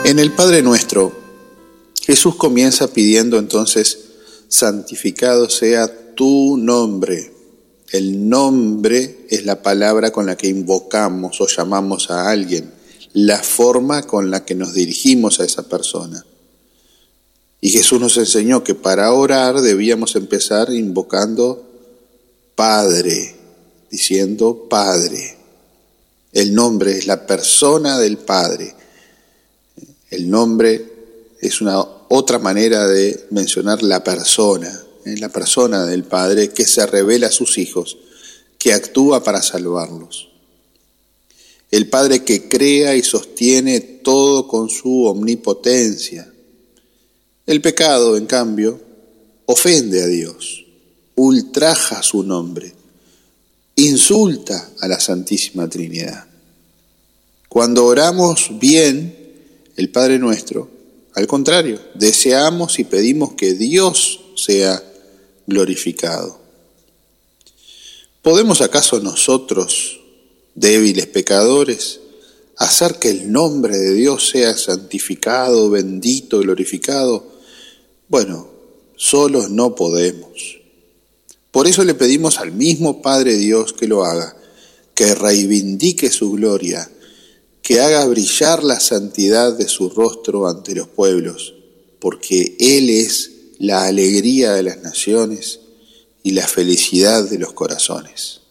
En el Padre Nuestro, Jesús comienza pidiendo entonces: santificado sea tu nombre. El nombre es la palabra con la que invocamos o llamamos a alguien, la forma con la que nos dirigimos a esa persona. Y Jesús nos enseñó que para orar debíamos empezar invocando Padre, diciendo Padre. El nombre es la persona del Padre. El nombre es una otra manera de mencionar la persona del Padre que se revela a sus hijos, que actúa para salvarlos. El Padre que crea y sostiene todo con su omnipotencia. El pecado, en cambio, ofende a Dios, ultraja su nombre, insulta a la Santísima Trinidad. Cuando oramos bien el Padre Nuestro, al contrario, deseamos y pedimos que Dios sea glorificado. ¿Podemos acaso nosotros, débiles pecadores, hacer que el nombre de Dios sea santificado, bendito, glorificado? Bueno, solos no podemos. Por eso le pedimos al mismo Padre Dios que lo haga, que reivindique su gloria, que haga brillar la santidad de su rostro ante los pueblos, porque Él es la alegría de las naciones y la felicidad de los corazones.